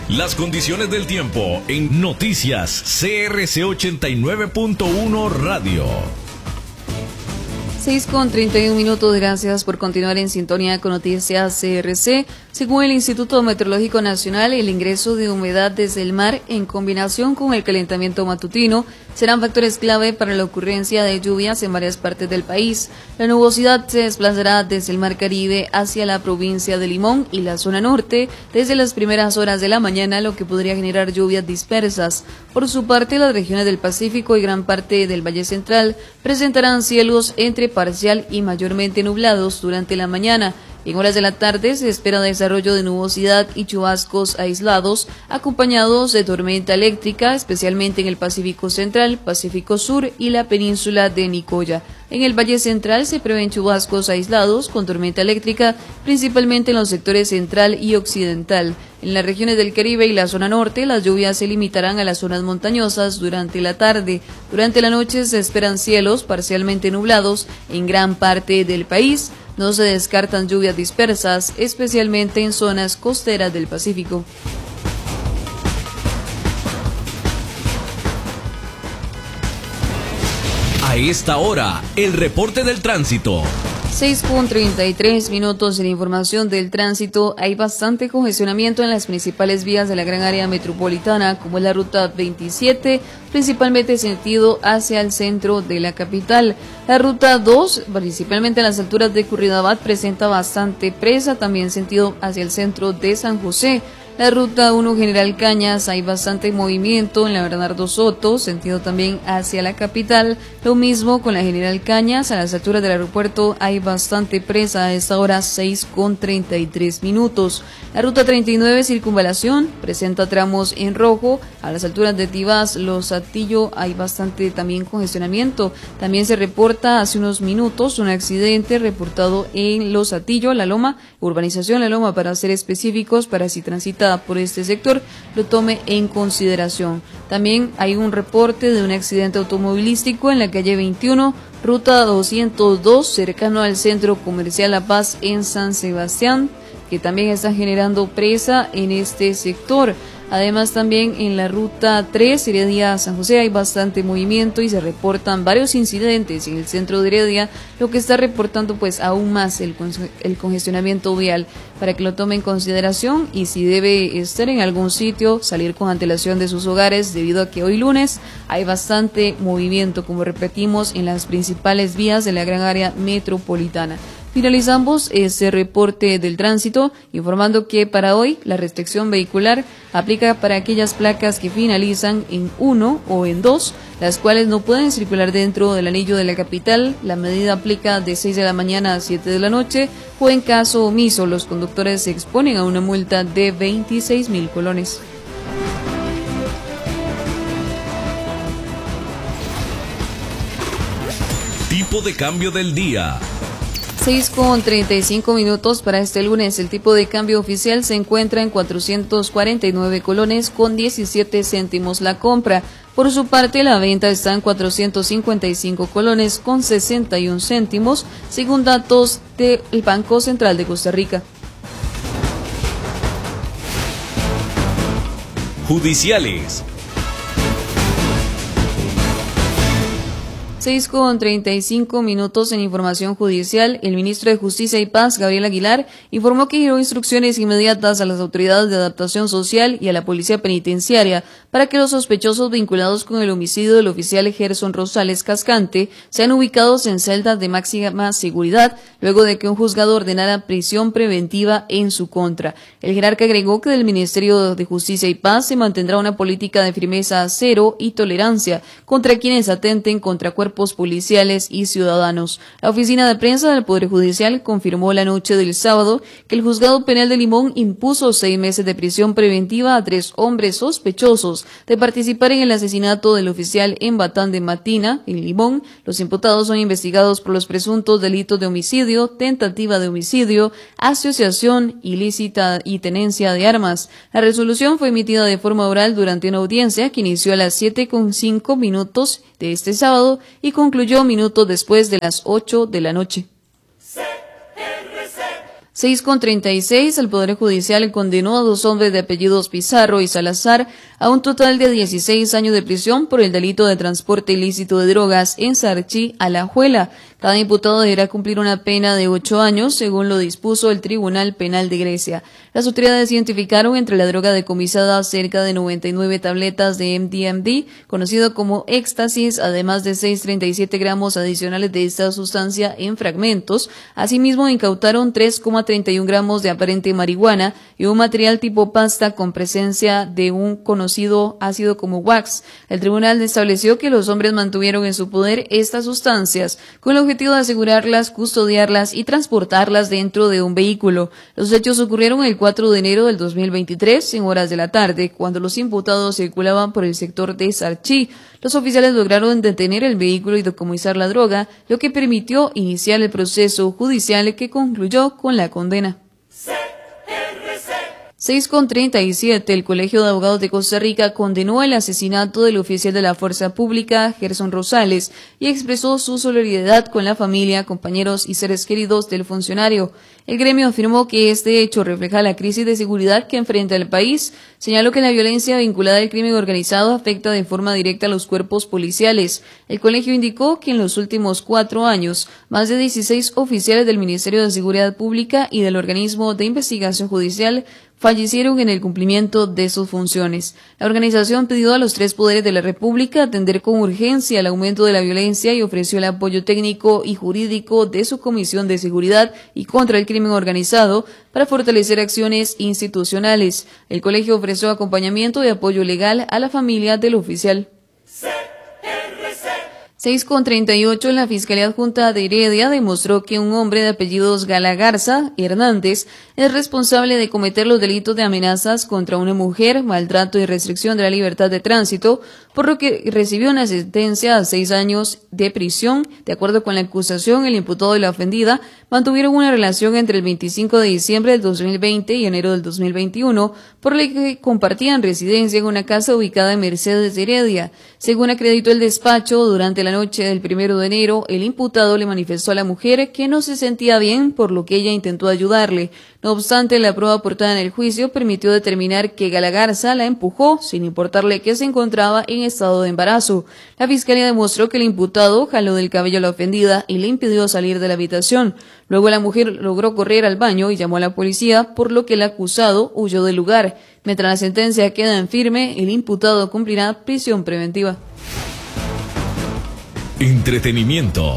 Las condiciones del tiempo en Noticias CRC 89.1 Radio. 6:31. Gracias por continuar en sintonía con Noticias CRC. Según el Instituto Meteorológico Nacional, el ingreso de humedad desde el mar en combinación con el calentamiento matutino serán factores clave para la ocurrencia de lluvias en varias partes del país. La nubosidad se desplazará desde el mar Caribe hacia la provincia de Limón y la zona norte desde las primeras horas de la mañana, lo que podría generar lluvias dispersas. Por su parte, las regiones del Pacífico y gran parte del Valle Central presentarán cielos entre parcial y mayormente nublados durante la mañana. En horas de la tarde se espera desarrollo de nubosidad y chubascos aislados, acompañados de tormenta eléctrica, especialmente en el Pacífico Central, Pacífico Sur y la península de Nicoya. En el Valle Central se prevén chubascos aislados con tormenta eléctrica, principalmente en los sectores central y occidental. En las regiones del Caribe y la zona norte, las lluvias se limitarán a las zonas montañosas durante la tarde. Durante la noche se esperan cielos parcialmente nublados en gran parte del país. No se descartan lluvias dispersas, especialmente en zonas costeras del Pacífico. A esta hora, el reporte del tránsito. 6:33 en información del tránsito. Hay bastante congestionamiento en las principales vías de la gran área metropolitana, como es la ruta 27, principalmente sentido hacia el centro de la capital. La ruta 2, principalmente a las alturas de Curridabat, presenta bastante presa, también sentido hacia el centro de San José. La ruta 1 General Cañas, hay bastante movimiento en la Bernardo Soto, sentido también hacia la capital. Lo mismo con la General Cañas, a las alturas del aeropuerto hay bastante presa a esta hora 6:33. La ruta 39 Circunvalación presenta tramos en rojo, a las alturas de Tibás, Los Saltillo hay bastante también congestionamiento. También se reporta hace unos minutos un accidente reportado en Los Saltillo, La Loma, urbanización La Loma para ser específicos, para si transita por este sector, lo tome en consideración. También hay un reporte de un accidente automovilístico en la calle 21, ruta 202, cercano al Centro Comercial La Paz en San Sebastián, que también está generando presa en este sector. Además, también en la ruta 3, Heredia-San José, hay bastante movimiento y se reportan varios incidentes en el centro de Heredia, lo que está reportando pues aún más el congestionamiento vial, para que lo tome en consideración y si debe estar en algún sitio, salir con antelación de sus hogares, debido a que hoy lunes hay bastante movimiento, como repetimos, en las principales vías de la gran área metropolitana. Finalizamos este reporte del tránsito informando que para hoy la restricción vehicular aplica para aquellas placas que finalizan en 1 o en 2, las cuales no pueden circular dentro del anillo de la capital. La medida aplica de 6 de la mañana a 7 de la noche o en caso omiso los conductores se exponen a una multa de 26,000 colones. Tipo de cambio del día. 6:35 para este lunes. El tipo de cambio oficial se encuentra en 449 colones con 17 céntimos la compra. Por su parte, la venta está en 455 colones con 61 céntimos, según datos del Banco Central de Costa Rica. Judiciales. 6:35 en información judicial. El ministro de Justicia y Paz, Gabriel Aguilar, informó que giró instrucciones inmediatas a las autoridades de adaptación social y a la policía penitenciaria para que los sospechosos vinculados con el homicidio del oficial Gerson Rosales Cascante sean ubicados en celdas de máxima seguridad, luego de que un juzgado ordenara prisión preventiva en su contra. El jerarca agregó que del Ministerio de Justicia y Paz se mantendrá una política de firmeza cero y tolerancia contra quienes atenten contra cuerpos policiales y ciudadanos. La oficina de prensa del Poder Judicial confirmó la noche del sábado que el Juzgado Penal de Limón impuso 6 meses de prisión preventiva a 3 hombres sospechosos de participar en el asesinato del oficial en Batán de Matina, en Limón. Los imputados son investigados por los presuntos delitos de homicidio, tentativa de homicidio, asociación ilícita y tenencia de armas. La resolución fue emitida de forma oral durante una audiencia que inició a las 7:05 de este sábado y concluyó minutos después de las 8 de la noche. 6:36, el Poder Judicial condenó a 2 hombres de apellidos Pizarro y Salazar a un total de 16 años de prisión por el delito de transporte ilícito de drogas en Sarchí, Alajuela. Cada imputado deberá cumplir una pena de 8 años, según lo dispuso el Tribunal Penal de Grecia. Las autoridades identificaron entre la droga decomisada cerca de 99 tabletas de MDMA, conocido como éxtasis, además de 6,37 gramos adicionales de esta sustancia en fragmentos. Asimismo, incautaron 3,31 gramos de aparente marihuana y un material tipo pasta con presencia de un conocido ácido como wax. El tribunal estableció que los hombres mantuvieron en su poder estas sustancias con el objetivo de asegurarlas, custodiarlas y transportarlas dentro de un vehículo. Los hechos ocurrieron el 4 de enero del 2023 en horas de la tarde, cuando los imputados circulaban por el sector de Sarchí. Los oficiales lograron detener el vehículo y decomisar la droga, lo que permitió iniciar el proceso judicial que concluyó con la condena. 6:37, el Colegio de Abogados de Costa Rica condenó el asesinato del oficial de la Fuerza Pública, Gerson Rosales, y expresó su solidaridad con la familia, compañeros y seres queridos del funcionario. El gremio afirmó que este hecho refleja la crisis de seguridad que enfrenta el país. Señaló que la violencia vinculada al crimen organizado afecta de forma directa a los cuerpos policiales. El colegio indicó que en los últimos 4 años, más de 16 oficiales del Ministerio de Seguridad Pública y del Organismo de Investigación Judicial fallecieron en el cumplimiento de sus funciones. La organización pidió a los 3 poderes de la República atender con urgencia el aumento de la violencia y ofreció el apoyo técnico y jurídico de su Comisión de Seguridad y contra el Crimen Organizado para fortalecer acciones institucionales. El colegio ofreció acompañamiento y apoyo legal a la familia del oficial. 6:38, la Fiscalía Adjunta de Heredia demostró que un hombre de apellidos Galagarza Hernández es responsable de cometer los delitos de amenazas contra una mujer, maltrato y restricción de la libertad de tránsito, por lo que recibió una sentencia a 6 años de prisión. De acuerdo con la acusación, el imputado y la ofendida mantuvieron una relación entre el 25 de diciembre del 2020 y enero del 2021, por lo que compartían residencia en una casa ubicada en Mercedes de Heredia. Según acreditó el despacho, durante la noche del 1 de enero, el imputado le manifestó a la mujer que no se sentía bien, por lo que ella intentó ayudarle. No obstante, la prueba aportada en el juicio permitió determinar que Galagarza la empujó, sin importarle que se encontraba en estado de embarazo. La fiscalía demostró que el imputado jaló del cabello a la ofendida y le impidió salir de la habitación. Luego la mujer logró correr al baño y llamó a la policía, por lo que el acusado huyó del lugar. Mientras la sentencia queda en firme, el imputado cumplirá prisión preventiva. Entretenimiento.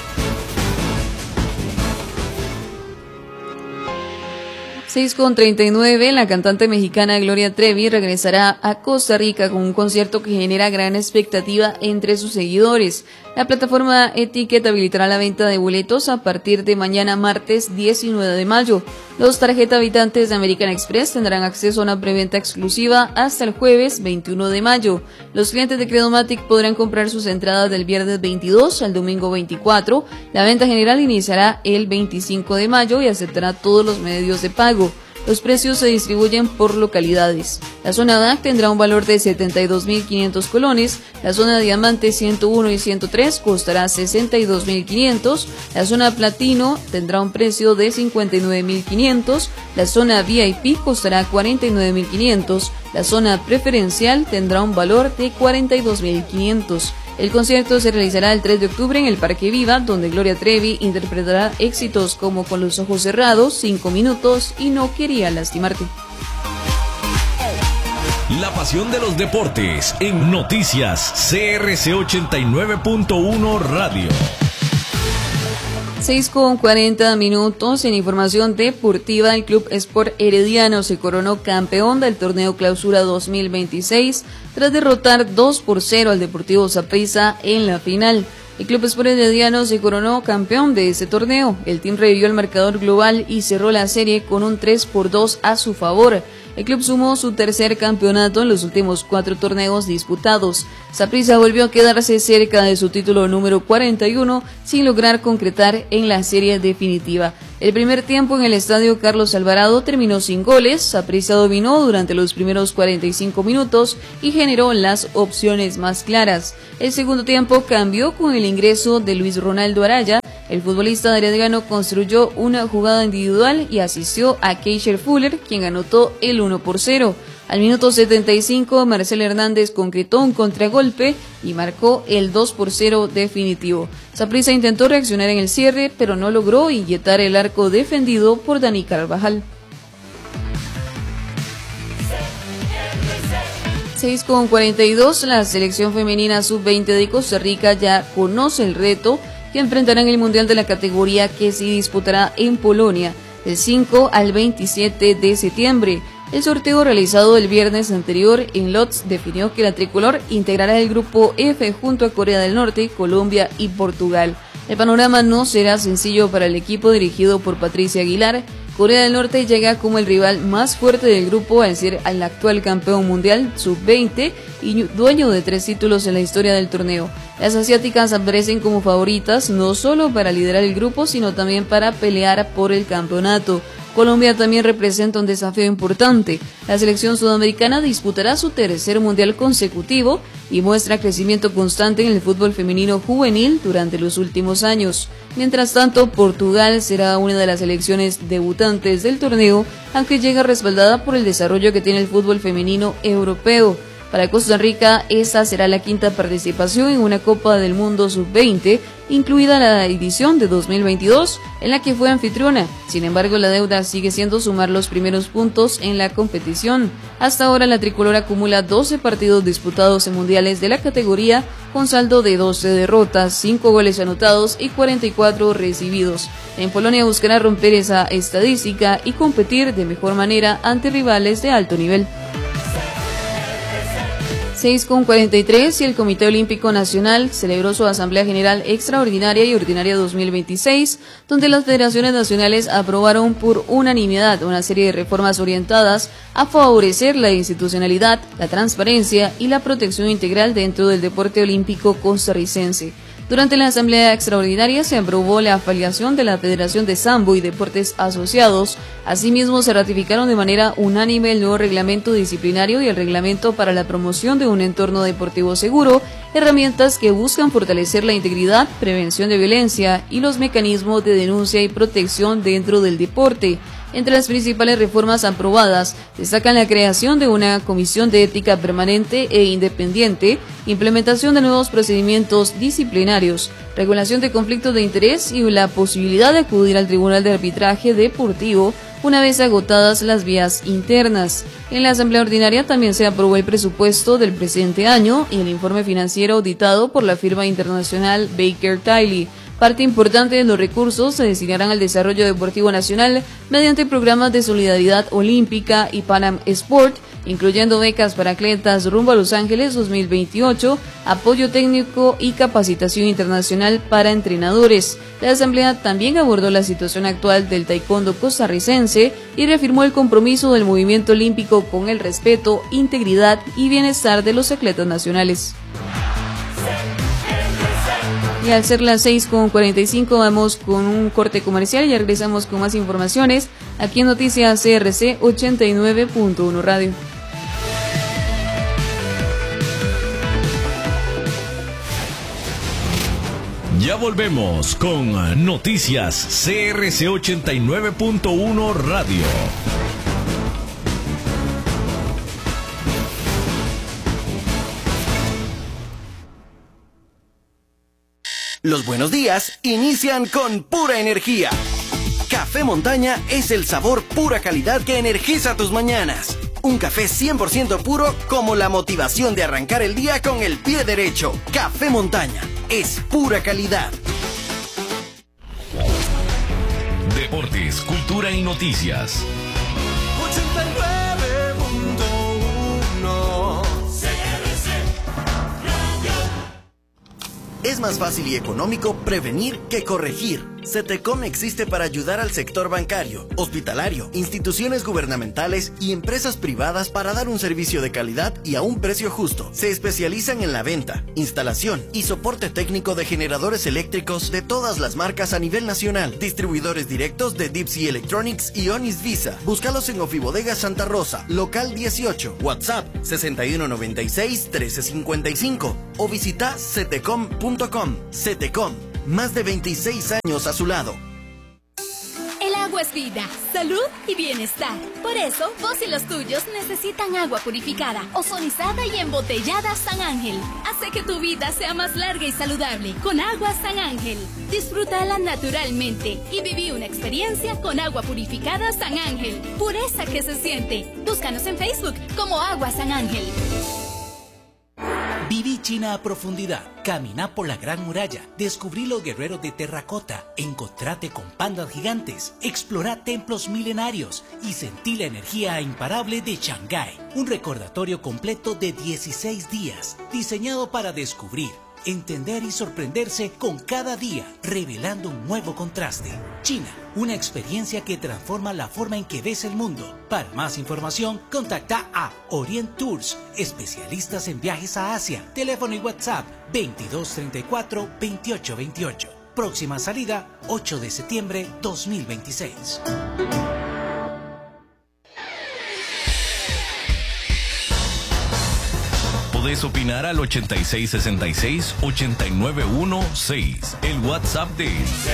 Con 39, la cantante mexicana Gloria Trevi regresará a Costa Rica con un concierto que genera gran expectativa entre sus seguidores. La plataforma Etiquet habilitará la venta de boletos a partir de mañana martes 19 de mayo. Los tarjeta habitantes de American Express tendrán acceso a una preventa exclusiva hasta el jueves 21 de mayo. Los clientes de Credomatic podrán comprar sus entradas del viernes 22 al domingo 24. La venta general iniciará el 25 de mayo y aceptará todos los medios de pago. Los precios se distribuyen por localidades. La zona DAC tendrá un valor de 72.500 colones, la zona Diamante 101 y 103 costará 62.500, la zona Platino tendrá un precio de 59.500, la zona VIP costará 49.500, la zona Preferencial tendrá un valor de 42.500. El concierto se realizará el 3 de octubre en el Parque Viva, donde Gloria Trevi interpretará éxitos como Con los ojos cerrados, 5 minutos y No quería lastimarte. La pasión de los deportes en Noticias CRC 89.1 Radio. 6:40 en información deportiva. El Club Sport Herediano se coronó campeón del torneo Clausura 2026 tras derrotar 2-0 al Deportivo Saprissa en la final. El Club Sport Herediano se coronó campeón de ese torneo. El team revivió el marcador global y cerró la serie con un 3-2 a su favor. El club sumó su tercer campeonato en los últimos 4 torneos disputados. Saprissa volvió a quedarse cerca de su título número 41 sin lograr concretar en la serie definitiva. El primer tiempo en el estadio Carlos Alvarado terminó sin goles. Saprissa dominó durante los primeros 45 minutos y generó las opciones más claras. El segundo tiempo cambió con el ingreso de Luis Ronaldo Araya, El futbolista herediano construyó una jugada individual y asistió a Keisher Fuller, quien anotó el 1-0. Al minuto 75, Marcel Hernández concretó un contragolpe y marcó el 2-0 definitivo. Saprissa intentó reaccionar en el cierre, pero no logró inyectar el arco defendido por Dani Carvajal. 6:42, la selección femenina sub-20 de Costa Rica ya conoce el reto que enfrentará en el Mundial de la categoría que se disputará en Polonia del 5 al 27 de septiembre. El sorteo realizado el viernes anterior en Lodz definió que la tricolor integrará el grupo F junto a Corea del Norte, Colombia y Portugal. El panorama no será sencillo para el equipo dirigido por Patricia Aguilar. Corea del Norte llega como el rival más fuerte del grupo al ser el actual campeón mundial sub-20 y dueño de 3 títulos en la historia del torneo. Las asiáticas aparecen como favoritas no solo para liderar el grupo, sino también para pelear por el campeonato. Colombia también representa un desafío importante. La selección sudamericana disputará su tercer mundial consecutivo y muestra crecimiento constante en el fútbol femenino juvenil durante los últimos años. Mientras tanto, Portugal será una de las selecciones debutantes del torneo, aunque llega respaldada por el desarrollo que tiene el fútbol femenino europeo. Para Costa Rica, esta será la quinta participación en una Copa del Mundo sub-20, incluida la edición de 2022, en la que fue anfitriona. Sin embargo, la deuda sigue siendo sumar los primeros puntos en la competición. Hasta ahora, la tricolor acumula 12 partidos disputados en mundiales de la categoría, con saldo de 12 derrotas, 5 goles anotados y 44 recibidos. En Polonia buscará romper esa estadística y competir de mejor manera ante rivales de alto nivel. 6:43, y el Comité Olímpico Nacional celebró su Asamblea General Extraordinaria y Ordinaria 2026, donde las federaciones nacionales aprobaron por unanimidad una serie de reformas orientadas a favorecer la institucionalidad, la transparencia y la protección integral dentro del deporte olímpico costarricense. Durante la Asamblea Extraordinaria se aprobó la afiliación de la Federación de Sambo y Deportes Asociados. Asimismo, se ratificaron de manera unánime el nuevo reglamento disciplinario y el reglamento para la promoción de un entorno deportivo seguro, herramientas que buscan fortalecer la integridad, prevención de violencia y los mecanismos de denuncia y protección dentro del deporte. Entre las principales reformas aprobadas destacan la creación de una comisión de ética permanente e independiente, implementación de nuevos procedimientos disciplinarios, regulación de conflictos de interés y la posibilidad de acudir al Tribunal de Arbitraje Deportivo una vez agotadas las vías internas. En la Asamblea Ordinaria también se aprobó el presupuesto del presente año y el informe financiero auditado por la firma internacional Baker Tiley. Parte importante de los recursos se destinarán al desarrollo deportivo nacional mediante programas de solidaridad olímpica y Panam Sport, incluyendo becas para atletas rumbo a Los Ángeles 2028, apoyo técnico y capacitación internacional para entrenadores. La Asamblea también abordó la situación actual del taekwondo costarricense y reafirmó el compromiso del movimiento olímpico con el respeto, integridad y bienestar de los atletas nacionales. Y al ser las 6:45 vamos con un corte comercial y ya regresamos con más informaciones aquí en Noticias CRC 89.1 Radio. Ya volvemos con Noticias CRC 89.1 Radio. Los buenos días inician con pura energía. Café Montaña es el sabor pura calidad que energiza tus mañanas. Un café 100% puro como la motivación de arrancar el día con el pie derecho. Café Montaña es pura calidad. Deportes, cultura y noticias. 89.1 Es más fácil y económico prevenir que corregir. CETECOM existe para ayudar al sector bancario, hospitalario, instituciones gubernamentales y empresas privadas para dar un servicio de calidad y a un precio justo. Se especializan en la venta, instalación y soporte técnico de generadores eléctricos de todas las marcas a nivel nacional. Distribuidores directos de Deep Sea Electronics y Onis Visa. Búscalos en Ofibodega Santa Rosa, local 18, WhatsApp 6196-1355 o visita cetecom.com. CETECOM, más de 26 años a su lado. El agua es vida, salud y bienestar. Por eso, vos y los tuyos necesitan agua purificada, ozonizada y embotellada San Ángel. Hace que tu vida sea más larga y saludable con agua San Ángel. Disfrútala naturalmente y viví una experiencia con agua purificada San Ángel. Pureza que se siente. Búscanos en Facebook como Agua San Ángel. Viví China a profundidad, caminá por la Gran Muralla, descubrí los guerreros de terracota, encontrate con pandas gigantes, explorá templos milenarios y sentí la energía imparable de Shanghái. Un recordatorio completo de 16 días, diseñado para descubrir, entender y sorprenderse con cada día, revelando un nuevo contraste. China, una experiencia que transforma la forma en que ves el mundo. Para más información, contacta a Orient Tours, especialistas en viajes a Asia. Teléfono y WhatsApp 2234-2828. Próxima salida, 8 de septiembre 2026. Podés opinar al 8666-89116, el WhatsApp de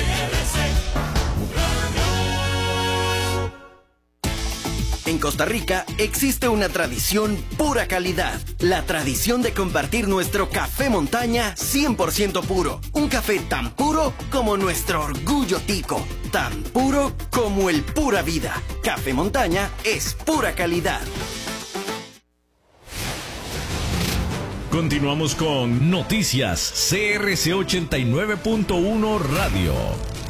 En Costa Rica existe una tradición pura calidad, la tradición de compartir nuestro café montaña 100% puro, un café tan puro como nuestro orgullo tico, tan puro como el pura vida. Café montaña es pura calidad. Continuamos con Noticias CRC 89.1 Radio.